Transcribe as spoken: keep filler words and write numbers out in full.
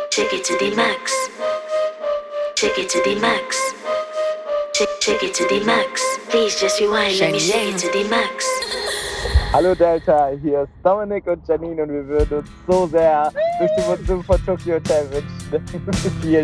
Take it to the max. Take it to the max. Take, take it to the max. Please just rewind, let me take it to the max. Hallo Delta, hier ist Dominik und Janine und wir würden uns so sehr durch die Monsun von Tokyo Hotel wünschen. Vielen